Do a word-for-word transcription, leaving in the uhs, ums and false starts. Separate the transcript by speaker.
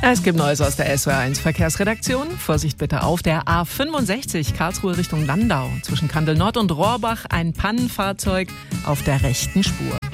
Speaker 1: Es gibt Neues aus der S W R eins Verkehrsredaktion. Vorsicht bitte auf der A fünfundsechzig Karlsruhe Richtung Landau. Zwischen Kandel Nord und Rohrbach ein Pannenfahrzeug auf der rechten Spur.